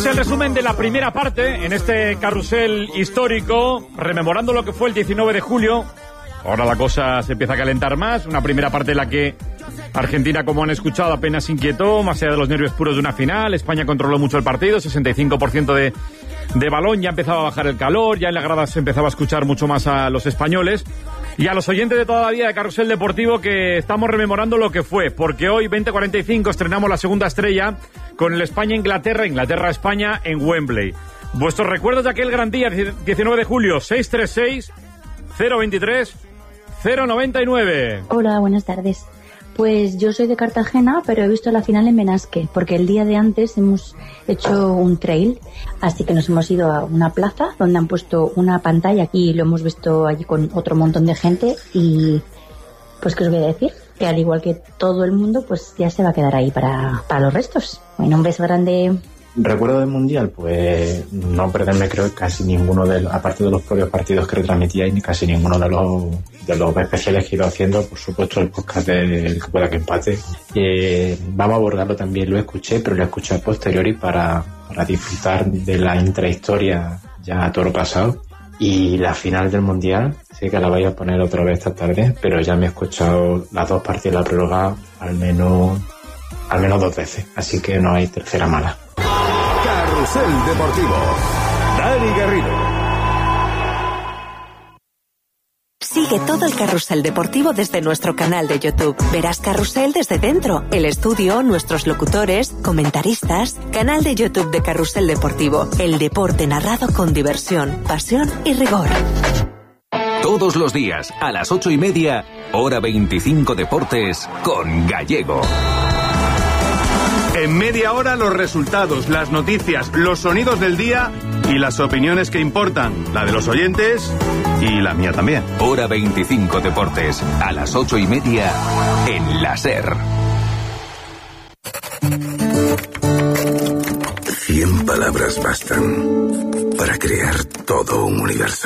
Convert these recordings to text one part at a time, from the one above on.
El resumen de la primera parte en este carrusel histórico, rememorando lo que fue el 19 de julio. Ahora la cosa se empieza a calentar más. Una primera parte en la que Argentina, como han escuchado, apenas inquietó, más allá de los nervios puros de una final. España controló mucho el partido, 65% de balón, ya empezaba a bajar el calor, ya en la grada se empezaba a escuchar mucho más a los españoles. Y a los oyentes de toda la vida de Carrusel Deportivo, que estamos rememorando lo que fue, porque hoy, 20:45, estrenamos la segunda estrella con el España-Inglaterra, Inglaterra-España en Wembley. Vuestros recuerdos de aquel gran día, 19 de julio, 636-023-099. Hola, buenas tardes. Pues yo soy de Cartagena, pero he visto la final en Benasque, porque el día de antes hemos hecho un trail, así que nos hemos ido a una plaza donde han puesto una pantalla, aquí lo hemos visto allí con otro montón de gente y pues ¿qué os voy a decir? Que al igual que todo el mundo, pues ya se va a quedar ahí para los restos. Bueno, un beso grande. Recuerdo del Mundial, pues no perderme creo casi ninguno aparte de los propios partidos que retransmitíais, ni casi ninguno de los especiales que he ido haciendo, por supuesto el podcast del que pueda que empate. Vamos a abordarlo también, lo escuché, pero lo escuché a posteriori para disfrutar de la intrahistoria ya a toro pasado. Y la final del Mundial, sé que la vais a poner otra vez esta tarde, pero ya me he escuchado las dos partes de la prórroga al menos 2 veces, así que no hay tercera mala. Carrusel Deportivo, Dani Garrido. Sigue todo el Carrusel Deportivo desde nuestro canal de YouTube. Verás Carrusel desde dentro, el estudio, nuestros locutores, comentaristas. Canal de YouTube de Carrusel Deportivo. El deporte narrado con diversión, pasión y rigor. Todos los días, a las 8:30, hora 25 Deportes, con Gallego. En media hora los resultados, las noticias, los sonidos del día y las opiniones que importan, la de los oyentes y la mía también. Hora 25 Deportes, a las 8:30 en la SER. 100 palabras bastan para crear todo un universo.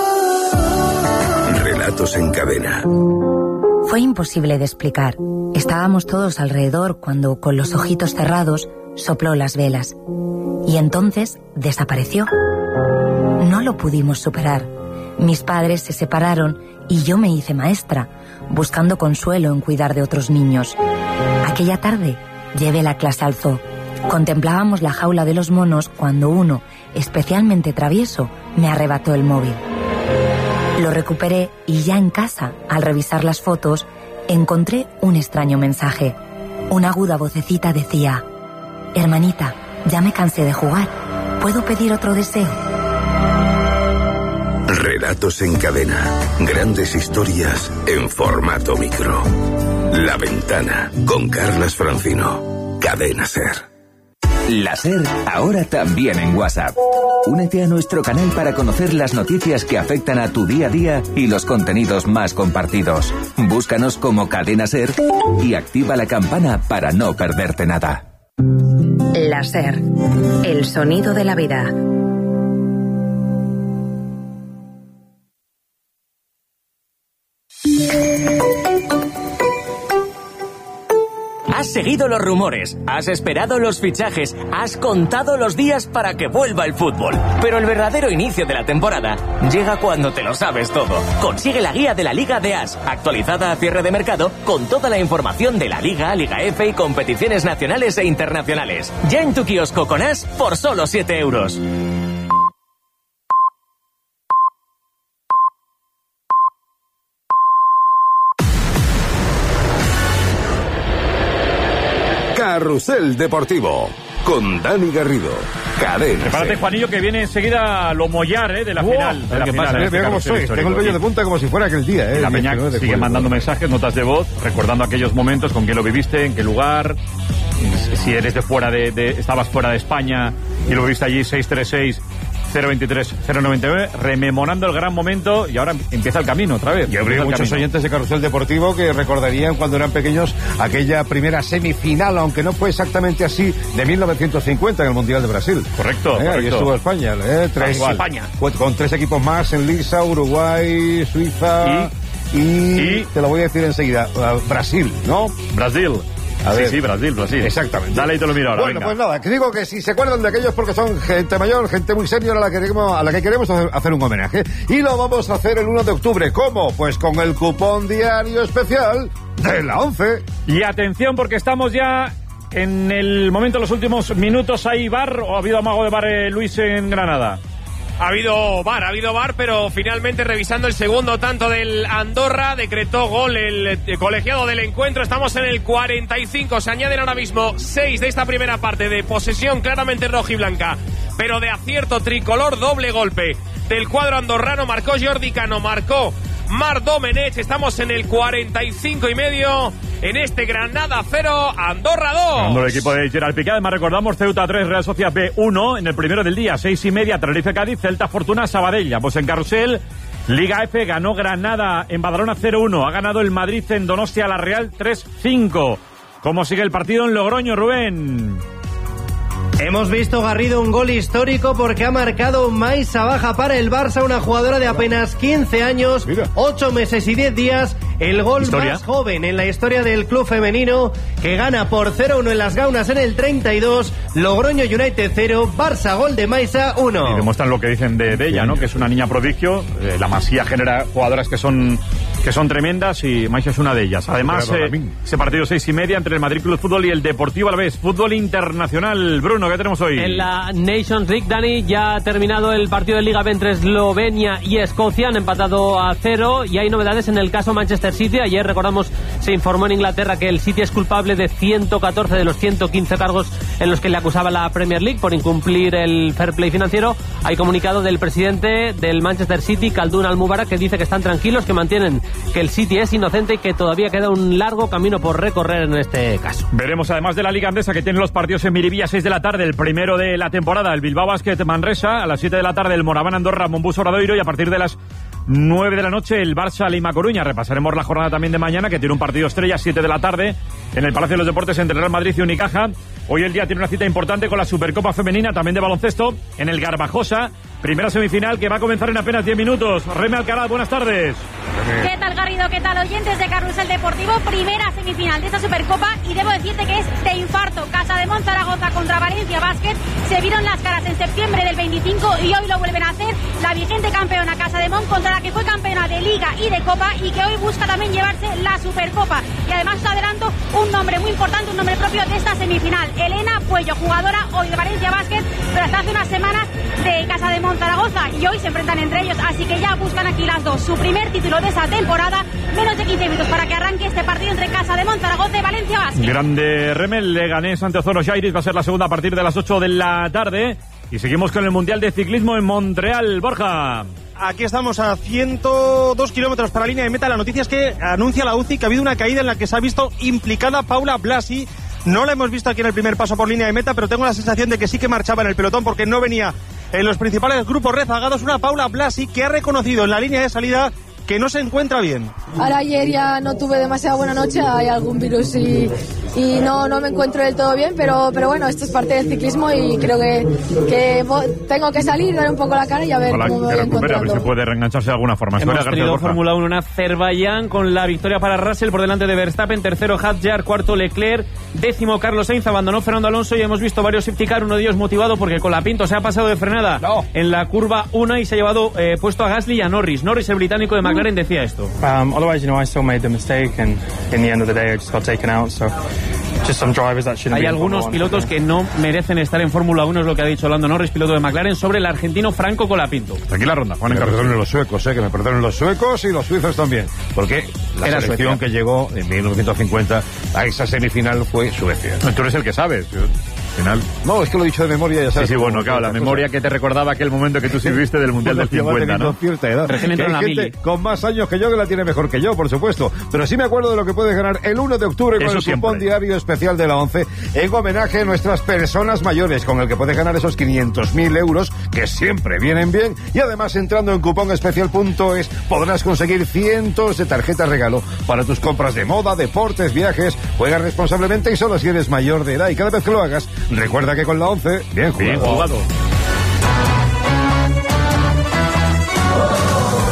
Relatos en cadena. Fue imposible de explicar. Estábamos todos alrededor cuando, con los ojitos cerrados, sopló las velas. Y entonces desapareció. No lo pudimos superar. Mis padres se separaron y yo me hice maestra, buscando consuelo en cuidar de otros niños. Aquella tarde llevé la clase al zoo. Contemplábamos la jaula de los monos cuando uno, especialmente travieso, me arrebató el móvil. Lo recuperé y ya en casa, al revisar las fotos, encontré un extraño mensaje. Una aguda vocecita decía: hermanita, ya me cansé de jugar. ¿Puedo pedir otro deseo? Relatos en cadena. Grandes historias en formato micro. La Ventana, con Carlas Francino. Cadena SER. La SER, ahora también en WhatsApp. Únete a nuestro canal para conocer las noticias que afectan a tu día a día y los contenidos más compartidos. Búscanos como Cadena SER y activa la campana para no perderte nada. La SER, el sonido de la vida. Has seguido los rumores, has esperado los fichajes, has contado los días para que vuelva el fútbol. Pero el verdadero inicio de la temporada llega cuando te lo sabes todo. Consigue la guía de la Liga de As, actualizada a cierre de mercado, con toda la información de la Liga, Liga F y competiciones nacionales e internacionales. Ya en tu kiosco con As por solo 7 euros. Carrusel Deportivo, con Dani Garrido. Cadena. Prepárate, Juanillo, que viene enseguida lo mollar de la final. De la ¿Qué final pasa? de Mira cómo soy. Tengo el vello de punta como si fuera aquel día. La Peña sigue mandando mensajes, notas de voz, recordando aquellos momentos, con quién lo viviste, en qué lugar, si eres estabas fuera de España y lo viviste allí. 636-023-099, rememorando el gran momento, y ahora empieza el camino otra vez. Yo creo que muchos oyentes de Carrusel Deportivo que recordarían cuando eran pequeños aquella primera semifinal, aunque no fue exactamente así, de 1950 en el Mundial de Brasil. Correcto. Ahí estuvo España. España. Con 3 equipos más en lisa: Uruguay, Suiza y te lo voy a decir enseguida, Brasil, ¿no? Brasil. A ver. Sí, Brasil. Exactamente. Dale y te lo miro ahora. Bueno, venga. pues nada, que digo que si se acuerdan de aquellos porque son gente mayor, gente muy senior a la que queremos hacer un homenaje. Y lo vamos a hacer el 1 de octubre. ¿Cómo? Pues con el cupón diario especial de la 11. Y atención porque estamos ya en el momento, los últimos minutos. ¿Hay VAR o ha habido amago de VAR, Luis, en Granada? Ha habido VAR, pero finalmente revisando el segundo tanto del Andorra, decretó gol el colegiado del encuentro. Estamos en el 45, se añaden ahora mismo 6 de esta primera parte de posesión claramente rojiblanca, pero de acierto tricolor, doble golpe del cuadro andorrano. Marcó Jordi Cano, marcó Marc Domenech. Estamos en el 45,5 en este Granada 0, Andorra 2. Ganando el equipo de Gerard Piqué. Además recordamos Ceuta 3, Real Sociedad B 1 en el primero del día, 6:30, Tenerife Cádiz, Celta Fortuna Sabadell. Pues en carrusel, Liga F ganó Granada en Badalona 0-1. Ha ganado el Madrid en Donostia a la Real 3-5. ¿Cómo sigue el partido en Logroño, Rubén? Hemos visto, Garrido, un gol histórico porque ha marcado Maisa Baja para el Barça, una jugadora de apenas 15 años, 8 meses y 10 días, el gol más joven en la historia del club femenino, que gana por 0-1 en las Gaunas en el 32, Logroño United 0, Barça gol de Maisa 1. Y demuestran lo que dicen de ella, ¿no? Que es una niña prodigio, la Masía genera jugadoras que son tremendas y Maisa es una de ellas. Además, ese partido 6:30 entre el Madrid Club de Fútbol y el Deportivo Alavés, fútbol internacional. Bruno, ¿qué tenemos hoy? En la Nations League, Dani, ya ha terminado el partido de Liga B entre Eslovenia y Escocia, han empatado a 0 y hay novedades en el caso Manchester City. Ayer, recordamos, se informó en Inglaterra que el City es culpable de 114 de los 115 cargos en los que le acusaba la Premier League por incumplir el fair play financiero. Hay comunicado del presidente del Manchester City, Khaldun Al-Mubarak, que dice que están tranquilos, que mantienen que el City es inocente y que todavía queda un largo camino por recorrer en este caso. Veremos, además de la Liga Andesa, que tiene los partidos en Miribilla, 6 de la tarde, el primero de la temporada, el Bilbao Basket Manresa, a las 7 de la tarde el Moraván Andorra Monbus Obradoiro, y a partir de las 9 de la noche el Barça Lima Coruña. Repasaremos la jornada también de mañana, que tiene un partido estrella, 7 de la tarde, en el Palacio de los Deportes entre Real Madrid y Unicaja. Hoy el día tiene una cita importante con la Supercopa Femenina, también de baloncesto, en el Garbajosa, primera semifinal que va a comenzar en apenas 10 minutos. Reme Alcaraz, buenas tardes. ¿Qué tal, Garrido? ¿Qué tal, oyentes de Carrusel Deportivo? Primera semifinal de esta Supercopa y debo decirte que es de infarto. Casademont Zaragoza contra Valencia Basket. Se vieron las caras en septiembre del 25 y hoy lo vuelven a hacer. La vigente campeona Casademont contra la que fue campeona de Liga y de Copa y que hoy busca también llevarse la Supercopa. Y además os adelanto un nombre muy importante, un nombre propio de esta semifinal. Elena Puello, jugadora hoy de Valencia Basket, pero hasta hace unas semanas de Casademont Zaragoza, y hoy se enfrentan entre ellos, así que ya buscan aquí las dos su primer título de esa temporada. Menos de 15 minutos para que arranque este partido entre Casademont Zaragoza y Valencia Basket. Grande Remel, Leganés ante Ozono Jairis, va a ser la segunda a partir de las 8 de la tarde. Y seguimos con el Mundial de Ciclismo en Montreal. Borja. Aquí estamos a 102 kilómetros para la línea de meta. La noticia es que anuncia la UCI que ha habido una caída en la que se ha visto implicada Paula Blasi. No la hemos visto aquí en el primer paso por línea de meta, pero tengo la sensación de que sí que marchaba en el pelotón porque no venía en los principales grupos rezagados. Una Paula Blasi que ha reconocido en la línea de salida que no se encuentra bien. Ahora ayer ya no tuve demasiada buena noche, hay algún virus y no me encuentro del todo bien, pero bueno, esto es parte del ciclismo y creo que tengo que salir, dar un poco la cara y a ver cómo me voy encontrando. A ver si puede reengancharse de alguna forma. Hemos tenido Fórmula 1 en Azerbaiyán con la victoria para Russell por delante de Verstappen, tercero Hadjar, cuarto Leclerc, décimo Carlos Sainz, abandonó Fernando Alonso y hemos visto varios safety car, uno de ellos motivado porque Colapinto se ha pasado de frenada en la curva 1 y se ha llevado puesto a Gasly y a Norris. Norris, el británico de McLaren, decía esto. Otherwise, I still made the mistake and in the end of the day I just got taken out, so just some drivers that shouldn't be. Hay algunos pilotos que no merecen estar en Fórmula 1, es lo que ha dicho Lando Norris, piloto de McLaren, sobre el argentino Franco Colapinto. Aquí la ronda, Juan, que me perdonen los suecos, que me perdonen los suecos y los suizos también, porque la selección que llegó en 1950 a esa semifinal fue Suecia. Tú eres el que sabes. Final. No, es que lo he dicho de memoria, ya sabes. Sí, bueno, claro, la memoria que te recordaba aquel momento que tú sirviste del Mundial del 50, ¿no? Cierta edad. Que hay gente con más años que yo que la tiene mejor que yo, por supuesto. Pero sí me acuerdo de lo que puedes ganar el 1 de octubre con el cupón diario especial de la 11 en homenaje a nuestras personas mayores, con el que puedes ganar esos 500.000 euros que siempre vienen bien. Y además, entrando en cuponespecial.es podrás conseguir cientos de tarjetas regalo para tus compras de moda, deportes, viajes. Juega responsablemente y solo si eres mayor de edad. Y cada vez que lo hagas, recuerda que con la 11, bien jugado. Bien jugado.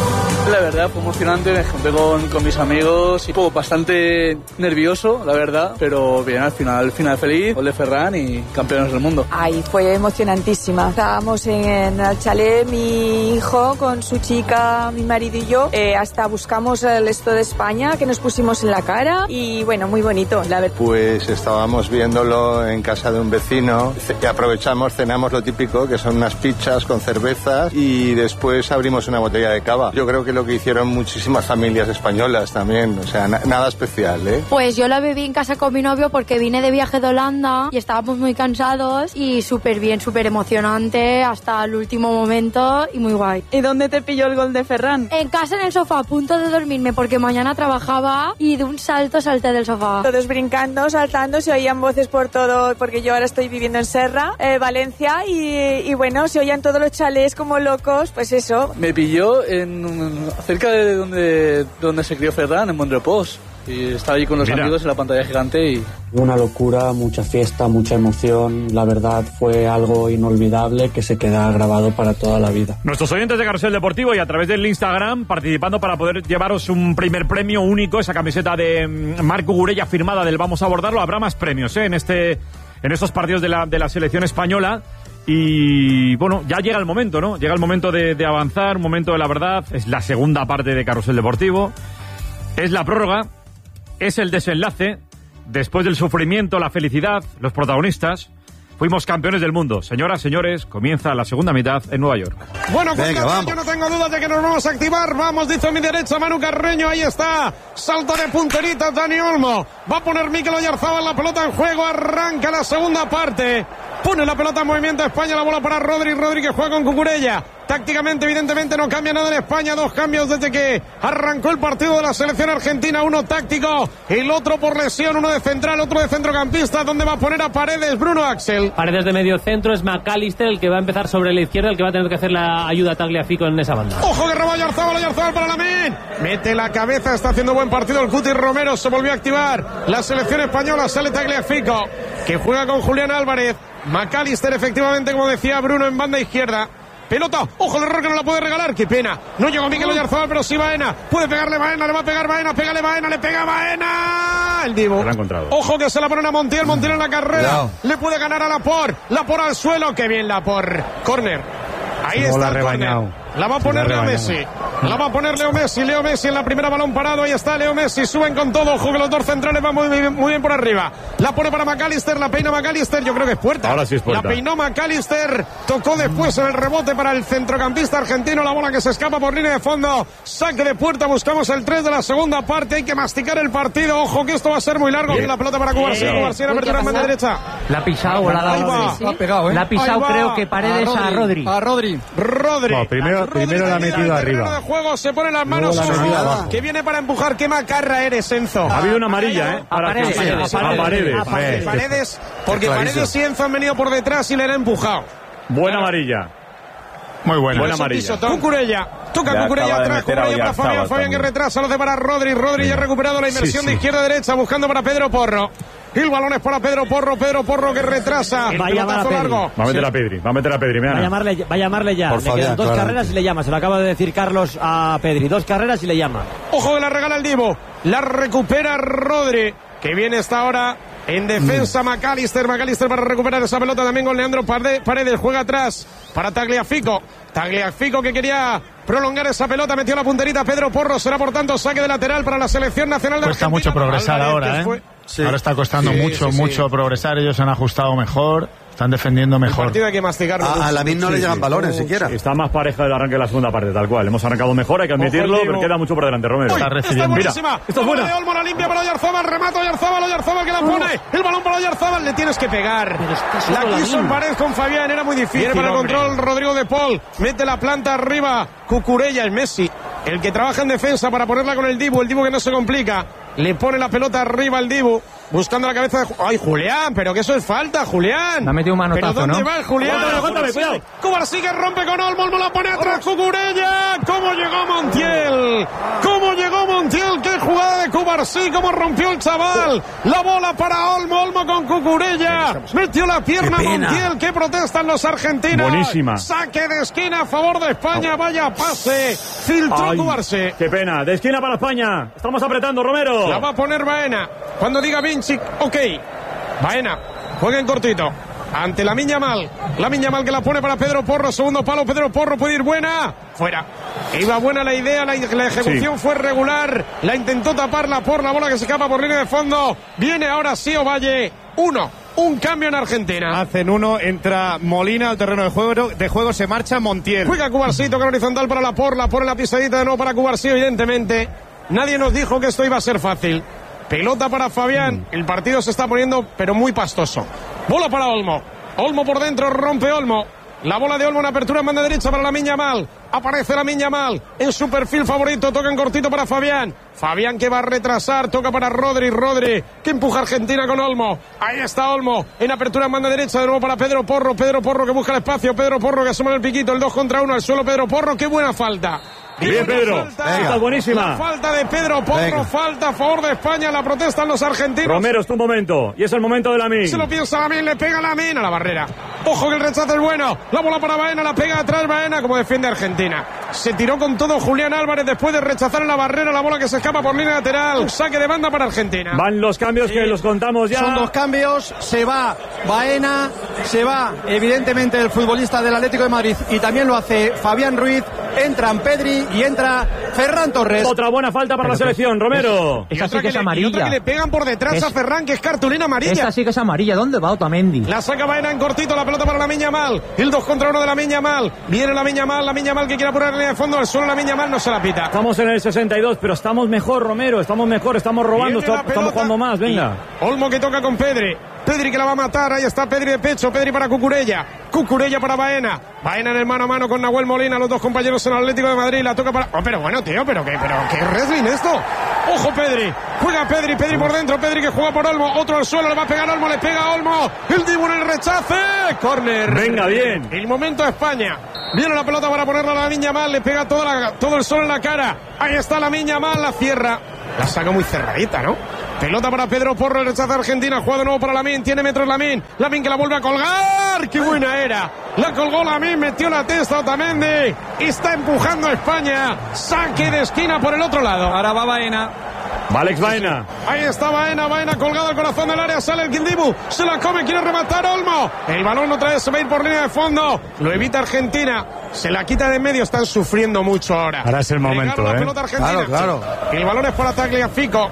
La verdad fue emocionante, me junté con mis amigos y bastante nervioso, la verdad, pero bien, al final feliz, gol de Ferran y campeones del mundo. Ay, fue emocionantísima. Estábamos en el chalet, mi hijo con su chica, mi marido y yo, hasta buscamos el esto de España que nos pusimos en la cara y bueno, muy bonito, la verdad. Pues estábamos viéndolo en casa de un vecino, aprovechamos, cenamos lo típico, que son unas pizzas con cervezas y después abrimos una botella de cava. Yo creo que lo que hicieron muchísimas familias españolas también, o sea, nada especial, ¿eh? Pues yo la bebí en casa con mi novio porque vine de viaje de Holanda y estábamos muy cansados y súper bien, súper emocionante hasta el último momento y muy guay. ¿Y dónde te pilló el gol de Ferran? En casa, en el sofá, a punto de dormirme porque mañana trabajaba y de un salto salté del sofá. Todos brincando, saltando, se oían voces por todo, porque yo ahora estoy viviendo en Serra, Valencia, y bueno, se oían todos los chalés como locos, pues eso. Me pilló cerca de donde se crió Ferran, en Montrepós. Y estaba allí con los amigos en la pantalla gigante y... Una locura, mucha fiesta, mucha emoción. La verdad fue algo inolvidable que se queda grabado para toda la vida. Nuestros oyentes de Carrusel Deportivo y a través del Instagram participando para poder llevaros un primer premio único, esa camiseta de Marc Cucurella firmada del Vamos a Abordarlo. Habrá más premios en estos partidos de la selección española. Y bueno, ya llega el momento, ¿no? Llega el momento de avanzar, un momento de la verdad. Es la segunda parte de Carrusel Deportivo. Es la prórroga. Es el desenlace, después del sufrimiento, la felicidad, los protagonistas. Fuimos campeones del mundo. Señoras, señores, comienza la segunda mitad en Nueva York. Bueno, venga, yo no tengo dudas de que nos vamos a activar. Vamos, dice a mi derecha Manu Carreño, ahí está. Salto de punterita Dani Olmo. Va a poner Mikel Oyarzabal la pelota en juego. Arranca la segunda parte. Pone la pelota en movimiento España, la bola para Rodri que juega con Cucurella. Tácticamente, evidentemente, no cambia nada en España. 2 cambios desde que arrancó el partido de la selección argentina. Uno táctico, el otro por lesión. Uno de central, otro de centrocampista. ¿Dónde va a poner a Paredes, Bruno Axel? Paredes de medio centro, es McAllister el que va a empezar sobre la izquierda, el que va a tener que hacer la ayuda a Tagliafico en esa banda. ¡Ojo que roba Oyarzabal para Lamine! Mete la cabeza, está haciendo buen partido el Cuti Romero. Se volvió a activar la selección española. Sale Tagliafico, que juega con Julián Álvarez. McAllister, efectivamente, como decía Bruno, en banda izquierda. Pelota, ojo el error que no la puede regalar, qué pena. No llegó Mikel Oyarzabal, pero sí Baena. Puede pegarle Baena, le va a pegar Baena, pégale Baena, le pega Baena. El Dibu. Se la ha encontrado. Ojo que se la ponen a Montiel en la carrera. Cuidado. Le puede ganar a Laporte al suelo, qué bien Laporte. Córner. Ahí está el córner. La va a poner Leo Messi. La va a poner Leo Messi en la primera, balón parado. Ahí está Leo Messi. Suben con todo. Ojo que los dos centrales van muy bien por arriba. La pone para McAllister. La peina McAllister. Yo creo que es puerta. Ahora sí es puerta. La peinó McAllister. Tocó después en el rebote para el centrocampista argentino. La bola que se escapa por línea de fondo. Saque de puerta. Buscamos el 3 de la segunda parte. Hay que masticar el partido. Ojo que esto va a ser muy largo. Bien. La pelota para Cubarsí. Cubarsí en apertura en banda derecha. La ha pisado. La ha pisado, creo que Paredes a Rodri. Rodri. Primero la ha metido arriba. De juego, se pone las manos que viene para empujar. Qué macarra eres, Enzo. Ha habido una amarilla, a Paredes, porque Paredes y Enzo han venido por detrás y le han empujado. Buena amarilla. Muy buena amarilla. Cucurella. Toca Cucurella atrás. Cucurella para Fabián que retrasa. Lo hace para Rodri. Rodri ya ha recuperado la inversión de izquierda a derecha. Buscando para Pedro Porro. El balón es para Pedro Porro que retrasa. Va a llamar a largo. Va a meter a Pedri. Va a llamarle ya. Le quedan 2 carreras y le llama. Se lo acaba de decir Carlos a Pedri. 2 carreras y le llama. Ojo que la regala el Divo. La recupera Rodri. Que viene esta hora en defensa McAllister para recuperar esa pelota también con Leandro Paredes. Juega atrás para Tagliafico que quería prolongar esa pelota, metió la punterita Pedro Porro. Será por tanto saque de lateral para la selección nacional de Argentina. Cuesta mucho progresar ahora, Sí. Ahora está costando mucho progresar. Ellos se han ajustado mejor, están defendiendo mejor. El partido hay que masticarlo. A Lamine no le llegan balones siquiera. Está más pareja del arranque de la segunda parte, tal cual. Hemos arrancado mejor, hay que admitirlo, pero queda mucho por delante, Romero. Está recibiendo. Buenísima. Esto es buena. De Olmo, la limpia para Oyarzabal, remata Oyarzabal que la pone. El balón para Oyarzabal, le tienes que pegar. La quiso en pared con Fabián, era muy difícil. Para el control Rodrigo de Paul, mete la planta arriba. Cucurella, el Messi, el que trabaja en defensa para ponerla con el Dibu que no se complica. Le pone la pelota arriba al Dibu. buscando la cabeza de... ¡Ay, Julián! Pero que eso es falta, Julián. Me ha metido un manotazo, ¿Pero dónde ¿no? va el Julián? Cuéntame, cuidado. Cubarsí que rompe con Olmo, Olmo la pone atrás, Cucurella. ¿Cómo llegó Montiel? ¿Cómo llegó Montiel? ¡Qué jugada de Cubarsí! ¿Cómo rompió el chaval? La bola para Olmo, Olmo con Cucurella. Metió la pierna Montiel. ¿Qué protestan los argentinos? Buenísima. Saque de esquina a favor de España. Vaya pase. Filtró Cubarsí. Qué pena. De esquina para España. Estamos apretando, Romero. La va a poner Baena. Cuando diga Vinci, ok. Baena, juega en cortito. Ante Lamine Yamal. Lamine Yamal que la pone para Pedro Porro. Segundo palo, Pedro Porro puede ir buena. Fuera. Iba buena la idea, la ejecución fue regular. La intentó taparla por la bola que se escapa por línea de fondo. Viene ahora sí Ovalle. Un cambio en Argentina. Hacen uno, entra Molina al terreno de juego, se marcha Montiel. Juega Cubarsí, toca horizontal para Laporte, pone la pisadita de nuevo para Cubarsí, evidentemente. Nadie nos dijo que esto iba a ser fácil. Pelota para Fabián, el partido se está poniendo pero muy pastoso. Bola para Olmo. Olmo por dentro, rompe Olmo. La bola de Olmo en apertura en banda derecha para Lamine Yamal. Aparece Lamine Yamal en su perfil favorito. Toca en cortito para Fabián. Fabián que va a retrasar. Toca para Rodri. Rodri que empuja a Argentina con Olmo. Ahí está Olmo en apertura en banda derecha. De nuevo para Pedro Porro. Pedro Porro que busca el espacio. Pedro Porro que asoma el piquito. El 2 contra 1 al suelo. Pedro Porro. Qué buena falta. Bien, Pedro. Está buenísima. La falta de Pedro Porro. Falta a favor de España. La protestan los argentinos. Romero, es tu momento. Y es el momento de Lamine. Se lo piensa Lamine. Le pega Lamine a la barrera. Ojo que el rechazo es bueno. La bola para Baena. La pega atrás Baena como defiende Argentina. Se tiró con todo Julián Álvarez después de rechazar en la barrera la bola que se escapa por línea lateral. Saque de banda para Argentina. Van los cambios que los contamos ya. Son 2 cambios. Se va Baena. Se va evidentemente el futbolista del Atlético de Madrid. Y también lo hace Fabián Ruiz. Entran Pedri y entra Ferran Torres. Otra buena falta para la selección, Romero. Esa sí que es amarilla. Y otra que le pegan por detrás a Ferran, que es cartulina amarilla. Esta sí que es amarilla. ¿Dónde va Otamendi? La saca Baena en cortito, la pelota para Lamine Yamal. El 2 contra 1 de Lamine Yamal. Viene Lamine Yamal que quiere apurar en línea de fondo. Al suelo Lamine Yamal no se la pita. Estamos en el 62, pero estamos mejor, Romero. Estamos mejor, estamos robando, estamos jugando más. Venga. Olmo que toca con Pedri. Pedri que la va a matar, ahí está Pedri de pecho, Pedri para Cucurella, Cucurella para Baena, Baena en el mano a mano con Nahuel Molina, los dos compañeros en el Atlético de Madrid, la toca para... Oh, pero bueno, tío, pero qué wrestling esto. Ojo Pedri, juega Pedri por dentro, Pedri que juega por Olmo, otro al suelo, le va a pegar Olmo, le pega Olmo, el Dibu en el rechace, córner. Venga, bien. El momento de España, viene la pelota para ponerla a Lamine Yamal, le pega todo el sol en la cara, ahí está Lamine Yamal, la cierra, la saca muy cerradita, ¿no? Pelota para Pedro Porro, el rechazo de Argentina, juega de nuevo para Lamine, tiene metros Lamine que la vuelve a colgar, ¡qué buena era! La colgó Lamine, metió la testa Otamendi, está empujando a España, saque de esquina por el otro lado. Ahora va Baena. Alex Baena. Ahí está Baena colgado al corazón del área, sale el Quindibu, se la come, quiere rematar Olmo, el balón otra vez se va a ir por línea de fondo, lo evita Argentina, se la quita de en medio, están sufriendo mucho ahora. Ahora es el momento, la pelota argentina. Claro. El balón es para Tagliafico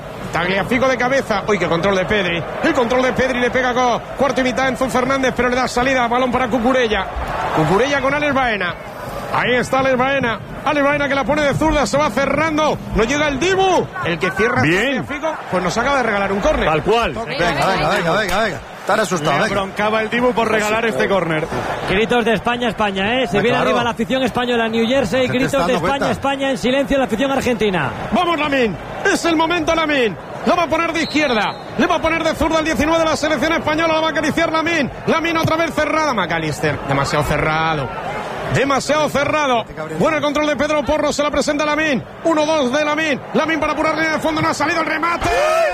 de cabeza, uy, qué control de Pedri, el control de Pedri, le pega con cuarto y mitad Enzo Fernández, pero le da salida, balón para Cucurella con Alex Baena. Ahí está Alex Baena que la pone de zurda, se va cerrando, no llega el Dibu, el que cierra bien. Pues nos acaba de regalar un córner. Tal cual. Venga. Están asustados. Broncaba el Dibu por regalar este córner. Gritos de España, ¿eh? Se viene arriba la afición española, New Jersey. Gritos de España, en silencio la afición argentina. Vamos Lamine, es el momento Lamine. La va a poner de izquierda, le va a poner de zurda el 19 de la selección española, la va a acariciar Lamine otra vez cerrada, McAllister, demasiado cerrado. Bueno el control de Pedro Porro, se la presenta Lamine, 1-2 de Lamine para apurar línea de fondo, no ha salido el remate.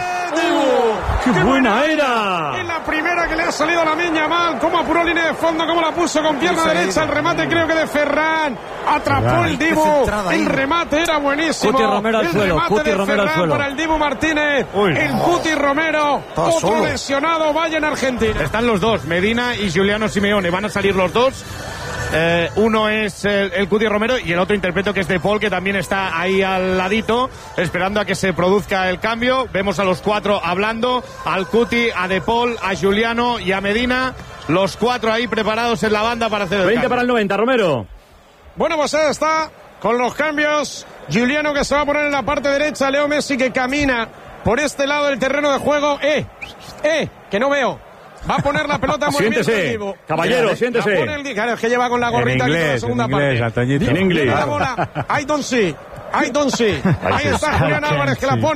¡Qué buena era! Es la primera que le ha salido a Lamine Yamal, cómo apuró línea de fondo, cómo la puso con pierna derecha, el remate creo que de Ferran, atrapó el Dibu, el remate era buenísimo. Cuti Romero al suelo, para el Dibu Martínez, el Cuti Romero, otro lesionado, vaya en Argentina. Están los dos, Medina y Giuliano Simeone, van a salir los dos. Uno es el Cuti Romero y el otro interpreto que es De Paul, que también está ahí al ladito esperando a que se produzca el cambio. Vemos a los 4 hablando, al Cuti, a De Paul, a Giuliano y a Medina, los 4 ahí preparados en la banda para hacer el 20 cambio. para el 90, Romero. Bueno, pues ahí está con los cambios, Giuliano que se va a poner en la parte derecha, Leo Messi que camina por este lado del terreno de juego, que no veo. Va a poner la pelota en movimiento. Siéntese, caballero, siéntese. Claro, es que lleva con la gorrita en la segunda parte. En inglés. La bola, I don't see. Ahí está Julián Álvarez que la pone.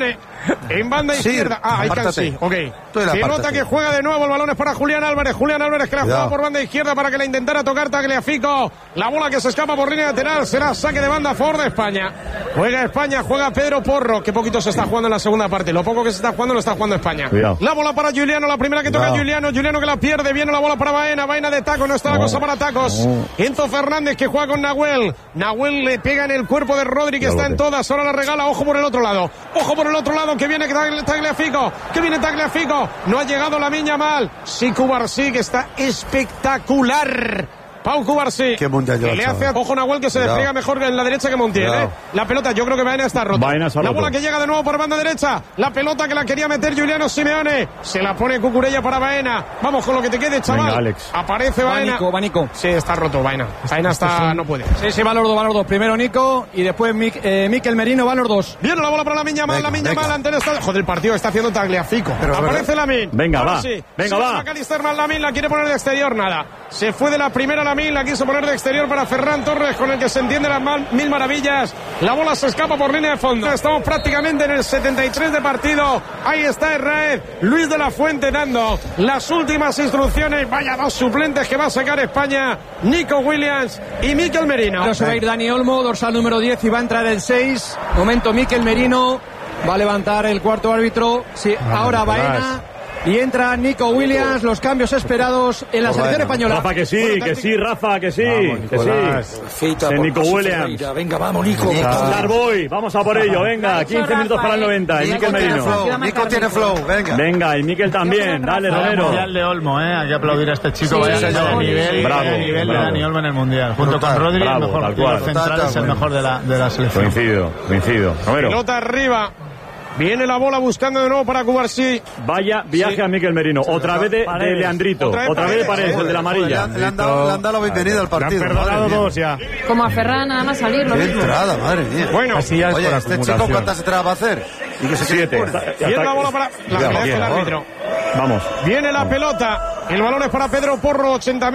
En banda izquierda. Ahí sí. Ok. Se nota que juega de nuevo. El balón es para Julián Álvarez. Julián Álvarez que la juega por banda izquierda para que la intentara tocar Tagliafico. La bola que se escapa por línea lateral. Será saque de banda a favor de España. Juega España, juega Pedro Porro. Qué poquito se está jugando en la segunda parte. Lo poco que se está jugando lo está jugando España. Cuidado. La bola para Juliano. La primera que toca Juliano. Juliano que la pierde. Viene la bola para Baena. Baena de taco. No está la cosa para tacos. Enzo Fernández que juega con Nahuel. Nahuel le pega en el cuerpo de Rodri que está en todas. Ahora la regala. Ojo por el otro lado. Ojo por el otro lado que viene Tagliafico. Que viene Tagliafico. No ha llegado la miña mal. Sí, Cubarsí que está espectacular. Pau Cubarsí. Qué mundial que le hace ojo Nahuel que se despliega mejor en la derecha que Montiel. La pelota, yo creo que Baena está rota. La bola que llega de nuevo por banda derecha. La pelota que la quería meter Giuliano Simeone. Se la pone Cucurella para Baena. Vamos con lo que te quede, chaval. Venga, Alex. Aparece Baena. Va Nico. Sí, está roto Baena. Baena está, no puede. Sí, van los dos. Primero Nico y después Mikel Merino, van los dos. Viene la bola para Lamine Yamal. Lamine Yamal ante el estadio. Joder, el partido está haciendo Tagliafico. Aparece Lamine. Venga, va. Venga, va. McAllister más Lamine la quiere poner de exterior. Nada. Se fue de la primera Lamine. La quiso poner de exterior para Ferran Torres, con el que se entiende las mil maravillas. La bola se escapa por línea de fondo. Estamos prácticamente en el 73 de partido. Ahí está Herrera. Luis de la Fuente dando las últimas instrucciones. Vaya dos suplentes que va a sacar España. Nico Williams y Mikel Merino. Pero se va a ir Dani Olmo, dorsal número 10, y va a entrar el 6. Momento Mikel Merino. Va a levantar el cuarto árbitro. Sí, ahora Baena. Y entra Nico Williams, los cambios esperados en la selección española. Rafa, que sí, Rafa, que sí. Vamos, que sí. Nico Williams. Venga, vamos, Nico. Darboy, vamos a por ello, venga. 15 minutos para el 90. Y Mikel Merino. Nico tiene flow, venga. Venga, y Mikel también. Dale, Romero. Mundial de Olmo, hay que aplaudir a este chico. Vaya nivel de Dani Olmo en el Mundial. Junto con Rodri, el mejor. Los centrales, el mejor de la selección. Coincido. Romero. Pelota arriba. Viene la bola buscando de nuevo para Cubarsí. Vaya viaje a Mikel Merino. Otra vez de Leandrito. Otra vez de Paredes, el de la amarilla. Le han dado la bienvenida al partido. Le han perdonado dos ya. Como a Ferran, nada más salir. Qué entrada, madre mía. Bueno, oye, este chico ¿cuántas entradas va a hacer? Y que se 7. Viene la bola para el árbitro. Vamos. Viene la pelota. El balón es para Pedro Porro.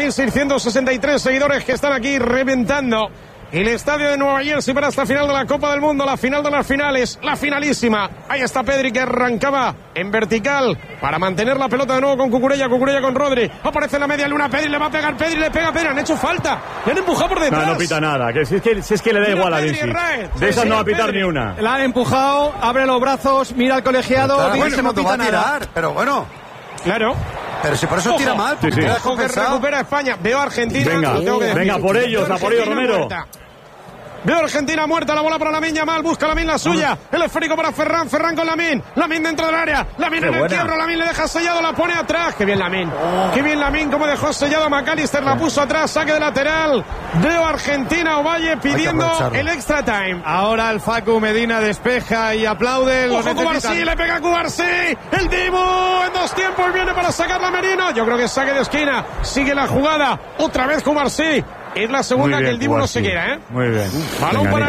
80.663 seguidores que están aquí reventando el estadio de Nueva Jersey para esta final de la Copa del Mundo, la final de las finales, la finalísima. Ahí está Pedri que arrancaba en vertical para mantener la pelota de nuevo con Cucurella con Rodri. Aparece en la media luna, Pedri le va a pegar, Pedri le pega, han hecho falta. Le han empujado por detrás. No pita nada, que si es que le da igual a Vinci. De esas no va a pitar ni una. La han empujado, abre los brazos, mira al colegiado, Vinci no pita nada. Pero bueno. Claro. Pero si por eso tira mal. Ojo que recupera España. Veo a Argentina. Venga, por ellos, a por ellos, Romero. Veo a Argentina muerta, la bola para Lamine Yamal, busca Lamine la suya, el esférico para Ferran con Lamine dentro del área, Lamine en el quiebro, Lamine le deja sellado, la pone atrás, qué bien Lamine, como dejó sellado a McAllister, la puso atrás, saque de lateral, veo a Argentina, Ovalle pidiendo el extra time. Ahora el Facu Medina despeja y aplaude. Ojo Cubarsí, le pega a Cubarsí, el Dibu en dos tiempos viene para sacarla a Merino, yo creo que es saque de esquina, sigue la jugada, otra vez Cubarsí. Es la segunda que el Dibu no se quiera, Muy bien. Balón para